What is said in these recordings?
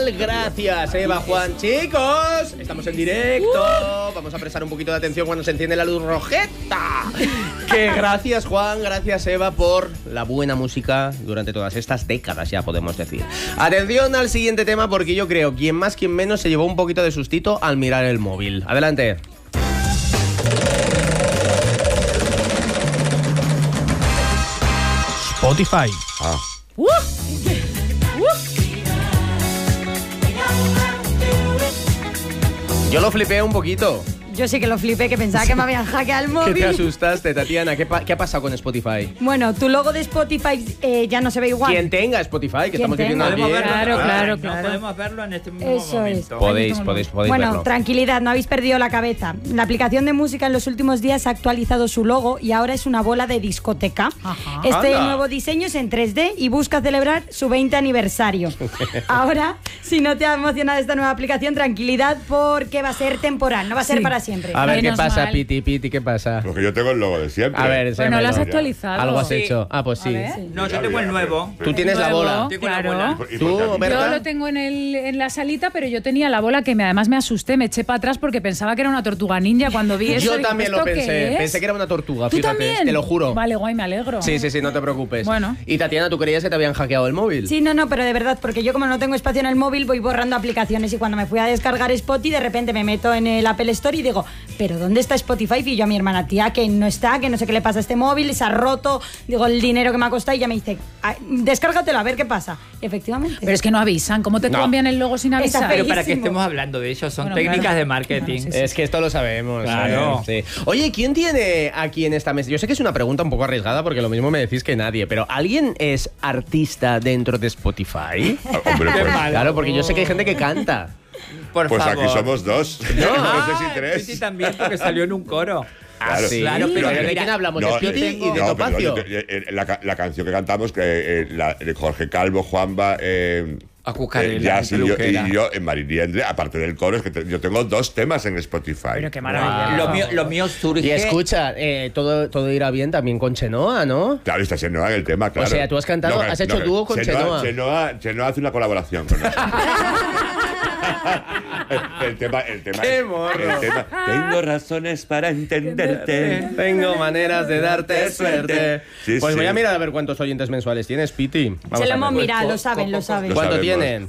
tal? Gracias, Eva, Juan. Chicos, estamos en directo. Vamos a prestar un poquito de atención cuando se enciende la luz rojeta. Que gracias, Juan, gracias, Eva, por la buena música durante todas estas décadas, ya podemos decir. Atención al siguiente tema, porque yo creo, quien más, quien menos, se llevó un poquito de sustito al mirar el móvil. Adelante. Spotify. Yo lo flipé un poquito. Yo sí que lo flipé, que pensaba que me habían hackeado el móvil. ¿Qué te asustaste, Tatiana? ¿Qué ha pasado con Spotify? Bueno, tu logo de Spotify ya no se ve igual. Quien tenga Spotify, que estamos diciendo tenga. bien. Claro. No podemos verlo en este mismo Eso momento. Podéis Bueno, verlo. tranquilidad, no habéis perdido la cabeza. La aplicación de música en los últimos días ha actualizado su logo y ahora es una bola de discoteca. Ajá. Este Anda. nuevo diseño es en 3D y busca celebrar su 20 aniversario. Ahora, si no te ha emocionado esta nueva aplicación, tranquilidad, porque va a ser temporal, no va a ser para siempre. A ver, ¿qué Menos pasa, mal. Piti, ¿qué pasa? Porque yo tengo el logo de siempre. A ver, Bueno, enséñamelo. lo has actualizado. Algo has Sí. hecho. Ah, pues sí. A ver. No, yo tengo el nuevo. Tú tienes la Nuevo. bola. Tengo la Claro. bola. ¿Y ¿Tú, por qué? Berta? Yo lo tengo en la salita, pero yo tenía la bola que además me asusté, me eché para atrás porque pensaba que era una tortuga ninja cuando vi eso. Yo digo, también ¿esto lo qué pensé. es? Pensé que era una tortuga, ¿Tú fíjate, también? te lo juro. Vale, guay, me alegro. Sí, no te preocupes. Bueno. Y Tatiana, ¿tú creías que te habían hackeado el móvil? Sí, no, pero de verdad, porque yo como no tengo espacio en el móvil voy borrando aplicaciones y cuando me fui a descargar Spotify de repente me meto en el Apple Store y digo, ¿pero dónde está Spotify? Y yo a mi hermana, tía, que no está, que no sé qué le pasa a este móvil, se ha roto, digo, el dinero que me ha costado y ella me dice, descárgatelo a ver qué pasa. Y efectivamente. Pero es que no avisan. ¿Cómo te No. cambian el logo sin Está avisar? Pero para que Feísimo. estemos hablando de ello, son Bueno, técnicas claro. de marketing. Claro, sí, Es que esto lo sabemos. Claro. Sí. Oye, ¿quién tiene aquí en esta mesa? Yo sé que es una pregunta un poco arriesgada porque lo mismo me decís que nadie, pero ¿alguien es artista dentro de Spotify? Hombre, pues, Claro, porque yo sé que hay gente que canta. Por pues favor. aquí somos dos. No sé si tres. Piti también, porque salió en un coro. Claro. Sí. Claro, pero ¿de mira, quién hablamos? No, ¿De Piti y de no, Topacio? pero la canción que cantamos, que de Jorge Calvo, Juanba, Acucarela, Jazz peluquera. y yo, en Mariliendre, aparte del coro, es que yo tengo 2 temas en Spotify. Pero qué maravilla. Lo mío surge. Y escucha, todo irá bien también con Chenoa, ¿no? Claro, está Chenoa en el tema, claro. O sea, tú has cantado, has hecho dúo con Chenoa. Chenoa hace una colaboración con nosotros. El tema. ¡Qué morro! El tema. Tengo razones para entenderte. Tengo maneras de darte suerte. Sí, Pues sí. voy a mirar a ver cuántos oyentes mensuales tienes, Piti. Vamos se lo a hemos ver. mirado, lo saben. Lo ¿Cuánto sabemos. tienen?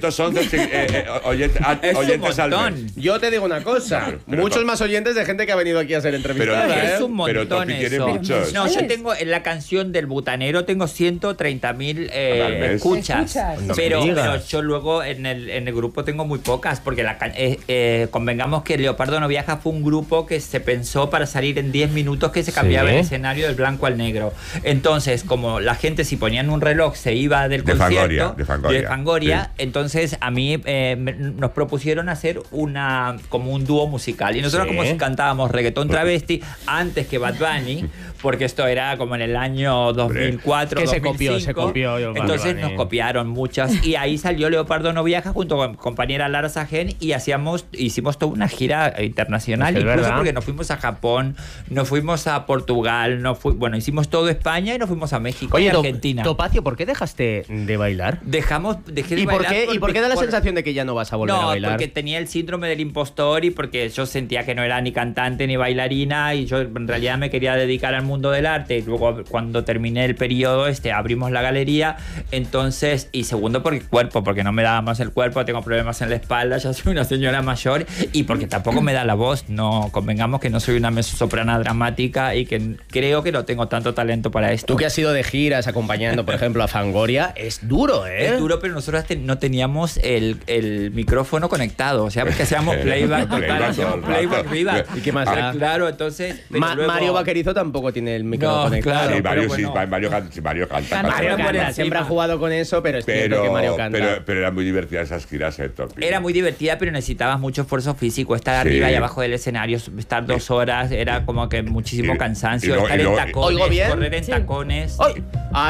811 oyentes al montón. mes. Yo te digo una cosa, Pero muchos to- más oyentes de gente que ha venido aquí a ser entrevistada, Pero- ¿eh? Es un Pero montón Topi tiene eso. muchos. No, yo tengo en la canción del Butanero tengo 130.000 Al mes. escuchas. Escuchas. No me Pero digas. yo luego en el grupo tengo muy pocas, porque convengamos que Leopardo no viaja fue un grupo que se pensó para salir en 10 minutos, que se cambiaba Sí. el escenario del blanco al negro. Entonces, como la gente si ponían un reloj se iba del De concierto Fangoria, de Fangoria, sí. entonces a mí nos propusieron hacer como un dúo musical. Y nosotros Sí. como si cantábamos reggaetón travesti antes que Bad Bunny, porque esto era como en el año 2004, Que se 2005. copió Bad Entonces Bunny. nos copiaron muchas. Y ahí salió Leopardo no viaja junto con mi compañera Lara Sajén y hicimos toda una gira internacional, Es incluso verdad. porque nos fuimos a Japón, nos fuimos a Portugal, hicimos todo España y nos fuimos a México y Oye, Argentina. Topacio, ¿por qué dejaste de bailar? Dejé de ¿Y por bailar qué, ¿Y por qué da la por- sensación de que ya no vas a volver a No, bailar? porque tenía el síndrome del impostor y porque yo sentía que no era ni cantante ni bailarina y yo en realidad me quería dedicar al mundo del arte. Y luego cuando terminé el periodo abrimos la galería, entonces, y segundo por el cuerpo, porque no me daba más el cuerpo, tengo problemas en la espalda, ya soy una señora mayor y porque tampoco me da la voz, no convengamos que no soy una mezzosoprana dramática y que creo que no tengo tanto talento para esto. Tú que has ido de giras acompañando, por ejemplo, a Fangoria, es duro, ¿eh? Es duro, pero nosotros no teníamos el micrófono conectado. O sea, porque hacíamos playback total, Playback hacíamos todo el playback rato. arriba. ¿Y qué más da? Claro, entonces. pero luego- Mario Vaquerizo tampoco tiene el micrófono No, conectado. claro. Sí, Mario, pero sí, bueno. Mario canta. Mario por canta, encima. siempre ha jugado con eso, pero es cierto que Mario canta. pero era muy divertida esas giras, Topi. Era muy divertida, pero necesitabas mucho esfuerzo físico. Estar Sí. arriba y abajo del escenario, estar 2 horas, era como que muchísimo Y- cansancio. y luego- estar y luego- en tacones, ¿Oigo bien? correr en Sí. tacones. ¡Ay!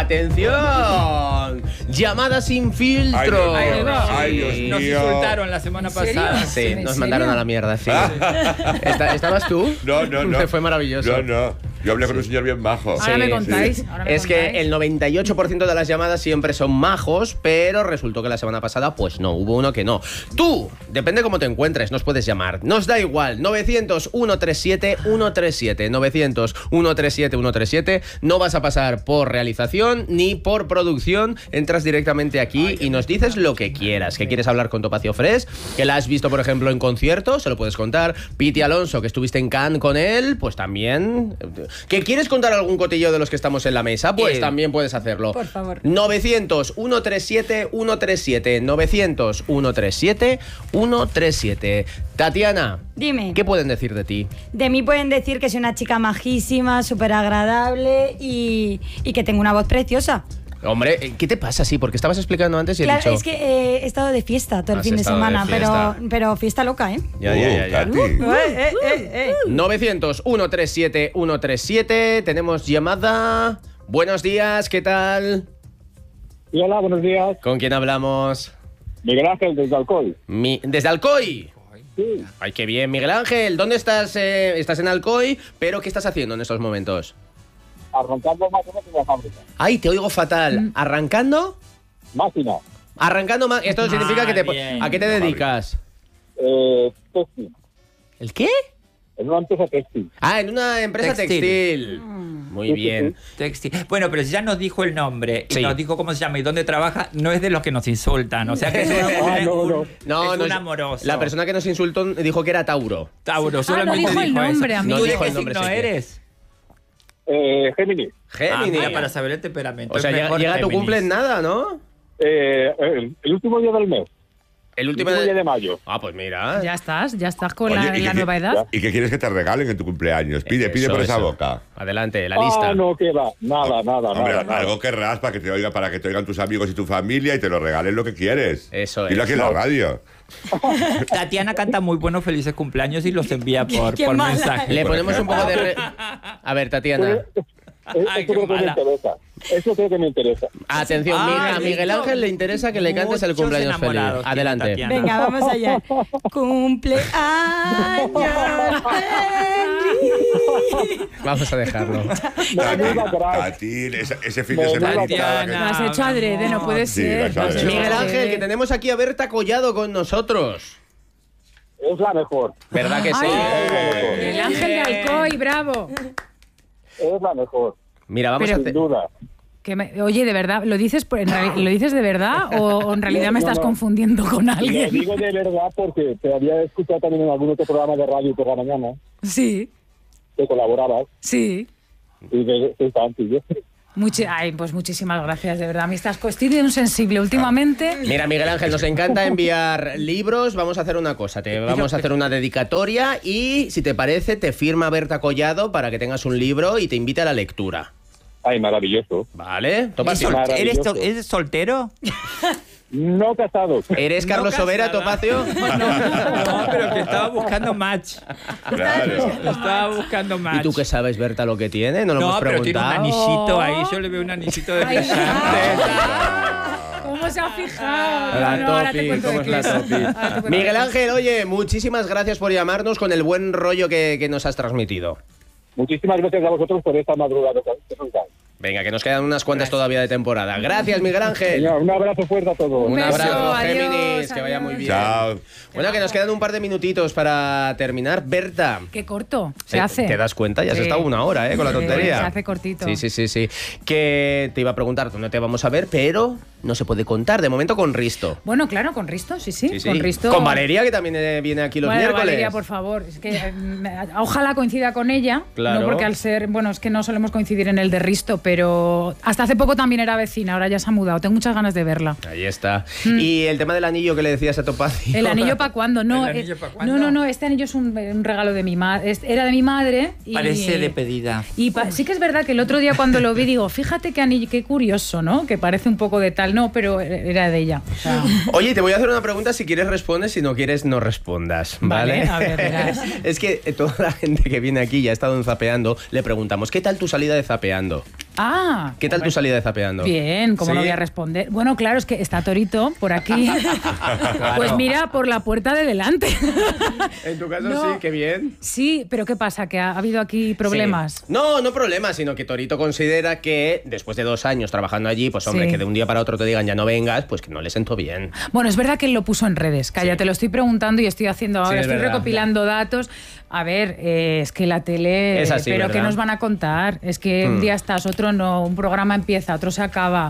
¡Atención! Llamada sin filtro. Ay, Dios mío. Sí, Ay, Dios nos mío. insultaron la semana ¿En serio? pasada. Sí, ¿En nos serio? mandaron a la mierda, sí. ¿Estabas tú? No. Fue maravilloso. No. Yo hablé con un señor bien majo. Ahora me contáis. Ahora me Es que contáis. el 98% de las llamadas siempre son majos, pero resultó que la semana pasada, pues no, hubo uno que no. Tú, depende cómo te encuentres, nos puedes llamar. Nos da igual, 900-137-137, 900-137-137. No vas a pasar por realización ni por producción. Entras directamente aquí y nos dices lo que quieras. Que quieres hablar con Topacio Fresh, que la has visto, por ejemplo, en concierto, se lo puedes contar. Piti Alonso, que estuviste en Cannes con él, pues también. ¿Que quieres contar algún cotillo de los que estamos en la mesa? Pues también puedes hacerlo. Por favor. 900-137-137, 900-137-137. Tatiana, Dime. ¿qué pueden decir de ti? De mí pueden decir que soy una chica majísima, súper agradable y que tengo una voz preciosa. Hombre, ¿qué te pasa? Sí, porque estabas explicando antes y he Claro, dicho... es que he estado de fiesta todo el Has fin de estado de semana, fiesta. pero fiesta loca, ¿eh? Ya. Katy. 900-137-137. Tenemos llamada. Buenos días, ¿qué tal? Y hola, buenos días. ¿Con quién hablamos? Miguel Ángel desde Alcoy. ¿Desde Alcoy? Sí, Ay, qué bien, Miguel Ángel. ¿Dónde estás? Estás en Alcoy, pero ¿qué estás haciendo en estos momentos? arrancando máquinas en la fábrica. Ay, te oigo fatal. ¿Arrancando? Máquina, Arrancando más. Esto significa que bien. ¿a qué te dedicas? textil. ¿El qué? En una empresa textil. Ah, en una empresa Textil. textil. Muy Sí, bien. Textil. Bueno, pero si ya nos dijo el nombre y Sí. nos dijo cómo se llama y dónde trabaja, no es de los que nos insultan. O sea que es un, No, es no, un amoroso. La persona que nos insultó dijo que era Tauro. Tauro, solamente dijo el nombre, eso. amigo. ¿Tú No de dijo qué el nombre signo siquiera. eres? Géminis. Géminis. Mira, para saber el temperamento. O sea, es llega, mejor llega tu Géminis. cumple en nada, ¿no? El último día del mes. El El último último día de mayo. Ah, pues mira. Ya estás con Oye, la ¿y qué- nueva edad. ¿Y qué quieres que te regalen en tu cumpleaños? Pide Eso, por esa eso. boca. Adelante, la lista. Ah, no, que va. Nada. Hombre, nada. algo querrás para que te oigan tus amigos y tu familia y te lo regalen lo que quieres. Eso Dilo es. aquí en la radio. Tatiana canta muy buenos felices cumpleaños y los envía por Qué mala. mensaje. Le ponemos un poco de... A ver, Tatiana. Ay, Eso qué creo que me mala. interesa. Eso creo que me interesa. Atención, Ah, a Miguel listo. Ángel le interesa que le cantes el Muchos cumpleaños feliz. enamorados tiene Adelante. Tatiana. Venga, vamos allá. Cumpleaños feliz. Vamos a dejarlo. Menuda crack. Tati, ese fin de Menuda semana. Tatiana. Lo has hecho adrede, no puede Sí, ser. lo has hecho Lo has adrede. hecho Miguel adrede. Ángel, que tenemos aquí a Berta Collado con nosotros. Es la mejor. ¿Verdad que sí? Ay, el ángel de Alcoy, bravo. Es la mejor. Mira, vamos Pero- a Sin hacer... duda. Oye, ¿de verdad? ¿Lo dices, ¿lo dices de verdad o en realidad me estás No. confundiendo con Lo alguien? digo de verdad porque te había escuchado también en algún otro programa de radio por la mañana Sí, que colaborabas sí. y soy fan, tío. Ay, pues muchísimas gracias, de verdad. Me estás estoy un sensible últimamente. Mira, Miguel Ángel, nos encanta enviar libros. Vamos a hacer una cosa. Te vamos a hacer una dedicatoria y, si te parece, te firma Berta Collado para que tengas un libro y te invite a la lectura. Ay, maravilloso. ¿Vale? Topacio. Maravilloso. ¿Eres soltero? No casado. ¿Eres Carlos No Sobera, casada. Topacio? No, pero que estaba buscando match. Claro. Estaba buscando match. ¿Y tú qué sabes, Berta, lo que tiene? No lo hemos No, pero tiene un preguntado. anillito ahí. Yo le veo un anillito de Ay, brillante. ¿Cómo se ha fijado? La No, ahora te Topi, cuento ¿cómo de es qué la es. Topi? Ahora te cuento Miguel de qué es. Ángel, oye, muchísimas gracias por llamarnos con el buen rollo que nos has transmitido. Muchísimas gracias a vosotros por esta madrugada. Venga, que nos quedan unas cuantas todavía de temporada. Gracias, Miguel Ángel. Señor, un abrazo fuerte a todos. Un beso, abrazo, adiós, Géminis, que vaya muy bien. Chao. Bueno, que nos quedan un par de minutitos para terminar. Berta. Qué corto se hace. ¿Te das cuenta? Ya se Sí. está una hora, con la Sí, tontería. se hace cortito. Sí. Que te iba a preguntar dónde te vamos a ver, pero no se puede contar. De momento con Risto. Bueno, claro, con Risto, sí. Sí. Con Risto. Con Valeria, que también viene aquí los Bueno, miércoles. Valeria, por favor. Es que ojalá coincida con ella. Claro. No porque al ser, bueno, es que no solemos coincidir en el de Risto, pero hasta hace poco también era vecina, ahora ya se ha mudado. Tengo muchas ganas de verla. Ahí está. Y el tema del anillo que le decías a Topacio. ¿El anillo para cuándo? No, ¿El anillo pa' cuándo? no, este anillo es un regalo de mi madre. Era de mi madre. Y, Parece de pedida. Y sí que es verdad que el otro día cuando lo vi digo, fíjate qué anillo, qué curioso, ¿no? Que parece un poco de tal, no, pero era de ella. O sea, Oye, te voy a hacer una pregunta, si quieres respondes, si no quieres no respondas, ¿vale? Vale, a ver, verás. Es que toda la gente que viene aquí y ha estado en Zapeando, le preguntamos, ¿qué tal tu salida de Zapeando? Ah. ¿Qué tal tu salida de Zapeando? Bien, ¿cómo ¿Sí? no voy a responder? Bueno, claro, es que está Torito por aquí. Claro. Pues mira, por la puerta de delante. En tu caso No. sí, qué bien. Sí, pero ¿qué pasa? ¿Que ha habido aquí problemas? Sí. No problemas, sino que Torito considera que después de 2 años trabajando allí, pues hombre, Sí. que de un día para otro te digan ya no vengas, pues que no le sentó bien. Bueno, es verdad que él lo puso en redes. Calla, te lo estoy preguntando y estoy haciendo ahora, Sí, es estoy verdad. recopilando datos. A ver, es que la tele... Es así, pero ¿verdad? ¿qué nos van a contar? Es que un día estás, otro no, un programa empieza, otro se acaba.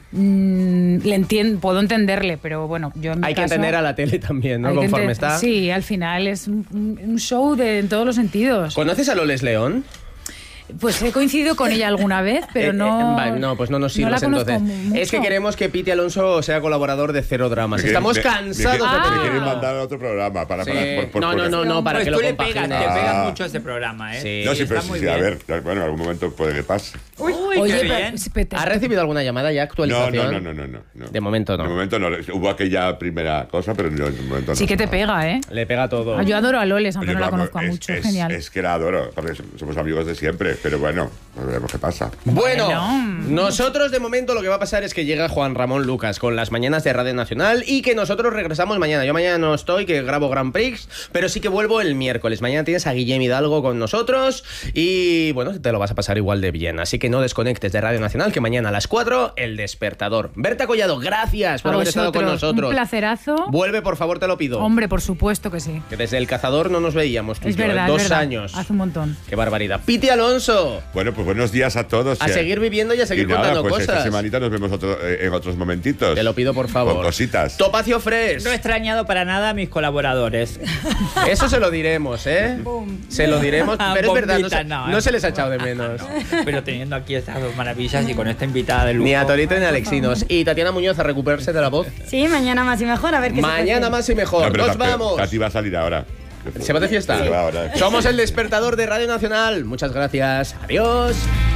Le entiendo, puedo entenderle, pero bueno, yo en mi Hay que caso, entender a la tele también, ¿no? hay que Conforme ente- está. Sí, al final es un show en todos los sentidos. ¿Conoces a Loles León? Pues he coincidido con ella alguna vez, pero no... vale, no, pues no nos no la sirves conozco entonces. mucho. Es que queremos que Piti Alonso sea colaborador de Cero Dramas. Me Estamos quieren- cansados me de quieren tenerlo. mandar a otro programa para Sí. No, para Pues que tú lo le pegas, compagine. te pegas Ah. mucho ese programa, ¿eh? Sí. No, sí, pero Está muy sí, a bien. ver, bueno, en algún momento puede que pase. Uy, Oye, qué bien. ¿Has recibido alguna llamada ya, No, actualización? no. De momento no. De momento no. Hubo aquella primera cosa, pero no, de momento no. Sí que te pega, ¿eh? Le pega todo. Yo adoro a Loles, aunque Oye, no la vamos, conozco mucho. Genial. Es que la adoro, porque somos amigos de siempre, pero bueno, a veremos qué pasa. Bueno, Bueno. nosotros de momento lo que va a pasar es que llega Juan Ramón Lucas con las mañanas de Radio Nacional y que nosotros regresamos mañana. Yo mañana no estoy, que grabo Grand Prix, pero sí que vuelvo el miércoles. Mañana tienes a Guillem Hidalgo con nosotros y bueno, te lo vas a pasar igual de bien. Así que no desconectes de Radio Nacional, que mañana a las 4, El Despertador. Berta Collado, gracias por A haber estado con vosotros, nosotros. un placerazo. Vuelve, por favor, te lo pido. Hombre, por supuesto que sí. Que desde El Cazador no nos veíamos tú y Es yo, verdad, 2 es verdad. años. Hace un montón. Qué barbaridad. Piti Alonso, Bueno, pues buenos días a todos. a seguir viviendo y a seguir y nada, contando pues esta cosas. semanita nos vemos en otros momentitos. Te lo pido, por favor. Con cositas. Topacio Fresh. No he extrañado para nada a mis colaboradores. Eso se lo diremos, ¿eh? Se lo diremos, pero es verdad, Bombita, no se les ha echado de menos. Pero teniendo aquí estas dos maravillas y con esta invitada de lujo. Ni a Torito ni a Alexinos. Y Tatiana Muñoz a recuperarse de la voz. Sí, mañana más y mejor, a ver qué se Mañana cuece. más y mejor. No, pero ¡Nos vamos! Katy va a salir ahora. ¿Se va de fiesta? Se va ahora. Somos El Despertador de Radio Nacional. Muchas gracias. Adiós.